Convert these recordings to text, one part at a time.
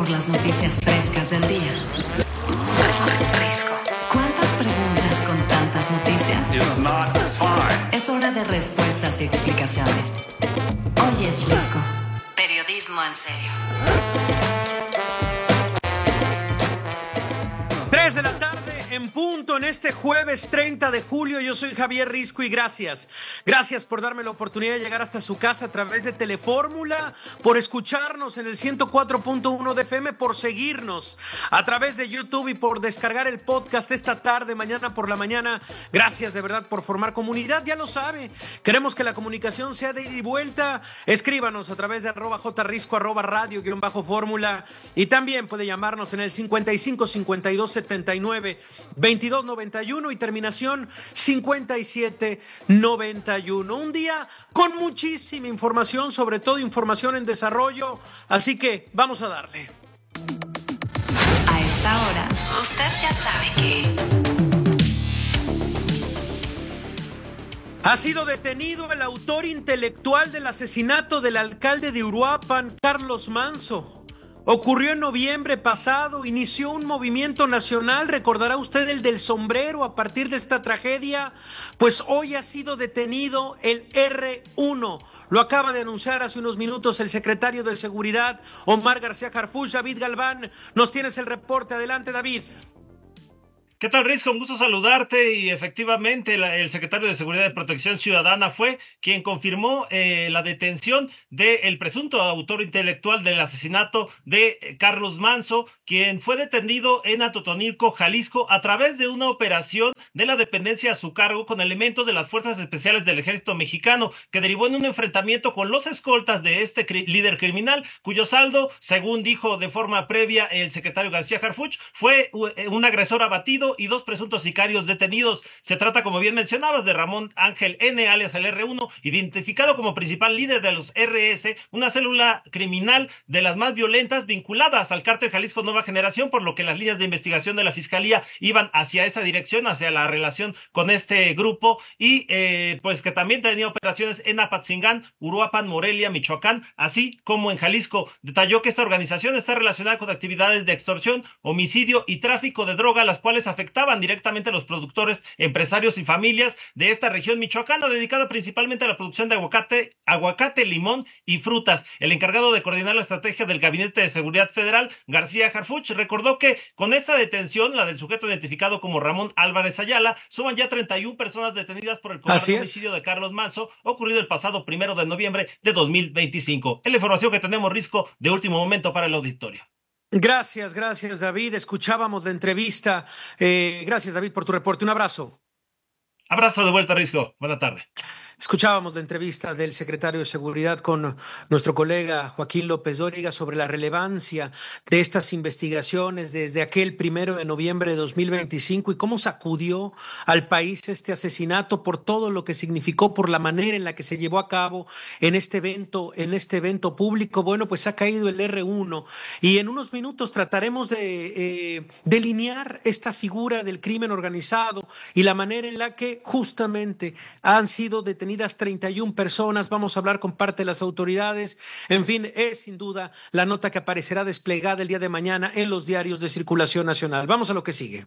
por las noticias frescas del día. Risco. ¿Cuántas preguntas con tantas noticias? Es hora de respuestas y explicaciones. Hoy es Risco. Periodismo en serio. 3 de la tarde en punto en este jueves 30 de julio. Yo soy Javier Risco y gracias por darme la oportunidad de llegar hasta su casa a través de Telefórmula, por escucharnos en el 104.1 de FM, por seguirnos a través de YouTube y por descargar el podcast esta tarde, mañana por la mañana. Gracias de verdad por formar comunidad, ya lo sabe. Queremos que la comunicación sea de ida y vuelta. Escríbanos a través de @jrisco, @radio_fórmula, y también puede llamarnos en el 55 52 79 22 91 y terminación 57 91. Un día con muchísima información, sobre todo información en desarrollo, así que vamos a darle. A esta hora, usted ya sabe que ha sido detenido el autor intelectual del asesinato del alcalde de Uruapan, Carlos Manzo. Ocurrió en noviembre pasado, inició un movimiento nacional, recordará usted el del sombrero a partir de esta tragedia. Pues hoy ha sido detenido el R1, lo acaba de anunciar hace unos minutos el secretario de Seguridad, Omar García Harfuch. David Galván, nos tienes el reporte, adelante David. ¿Qué tal, Risco? Un gusto saludarte. Y efectivamente el secretario de Seguridad y Protección Ciudadana fue quien confirmó la detención del presunto autor intelectual del asesinato de Carlos Manzo, quien fue detenido en Atotonilco, Jalisco, a través de una operación de la dependencia a su cargo con elementos de las Fuerzas Especiales del Ejército Mexicano, que derivó en un enfrentamiento con los escoltas de este líder criminal, cuyo saldo, según dijo de forma previa el secretario García Harfuch, fue un agresor abatido y 2 presuntos sicarios detenidos. Se trata, como bien mencionabas, de Ramón Ángel N., alias el R1, identificado como principal líder de los RS, una célula criminal de las más violentas vinculadas al cártel Jalisco Nueva Generación, por lo que las líneas de investigación de la Fiscalía iban hacia esa dirección, hacia la relación con este grupo, y pues que también tenía operaciones en Apatzingán, Uruapan, Morelia, Michoacán, así como en Jalisco. Detalló que esta organización está relacionada con actividades de extorsión, homicidio y tráfico de droga, las cuales afectaban directamente a los productores, empresarios y familias de esta región michoacana, dedicada principalmente a la producción de aguacate, limón y frutas. El encargado de coordinar la estrategia del Gabinete de Seguridad Federal, García Harfuch, recordó que con esta detención, la del sujeto identificado como Ramón Álvarez Ayala, suman ya 31 personas detenidas por el cobarde homicidio de Carlos Manzo, ocurrido el pasado 1 de noviembre de 2025. Es la información que tenemos, Risco, de último momento para el auditorio. Gracias David, escuchábamos la entrevista. Gracias David por tu reporte, un abrazo. Abrazo de vuelta, Risco, buena tarde. Escuchábamos la entrevista del secretario de Seguridad con nuestro colega Joaquín López Dóriga sobre la relevancia de estas investigaciones desde aquel 1 de noviembre de 2025 y cómo sacudió al país este asesinato por todo lo que significó, por la manera en la que se llevó a cabo en este evento público. Bueno, pues ha caído el R1 y en unos minutos trataremos de delinear esta figura del crimen organizado y la manera en la que justamente han sido detenidas 31 personas. Vamos a hablar con parte de las autoridades. En fin, es sin duda la nota que aparecerá desplegada el día de mañana en los diarios de circulación nacional. Vamos a lo que sigue.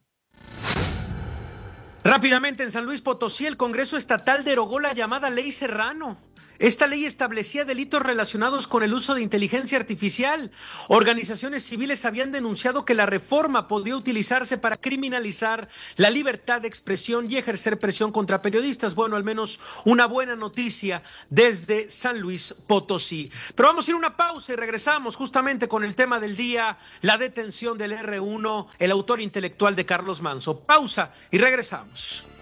Rápidamente, en San Luis Potosí, el Congreso Estatal derogó la llamada Ley Serrano. Esta ley establecía delitos relacionados con el uso de inteligencia artificial. Organizaciones civiles habían denunciado que la reforma podría utilizarse para criminalizar la libertad de expresión y ejercer presión contra periodistas. Bueno, al menos una buena noticia desde San Luis Potosí. Pero vamos a ir a una pausa y regresamos justamente con el tema del día, la detención del R1, el autor intelectual de Carlos Manzo. Pausa y regresamos.